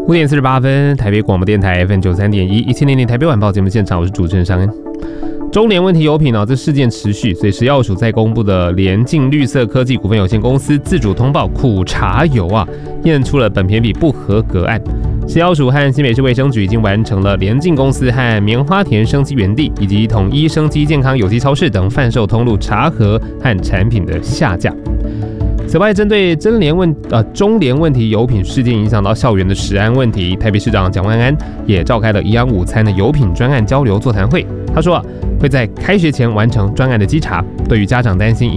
5点48分，台北广播电台 FM 93.1，1000台北晚报节目现场，我是主持人尚恩。中联问题油品这事件持续，所以食药署在公布的联进绿色科技股份有限公司自主通报苦茶油验出了苯偏比不合格案。食药署和新北市卫生局已经完成了联进公司和棉花田生机园地以及统一生机健康有机超市等贩售通路茶盒和产品的下架。此外，针对中联问题油品事件影响到校园的食安问题，台北市长蒋万安也召开了营养午餐的油品专案交流座谈会。他说会在开学前完成专案的稽查，对于家长担心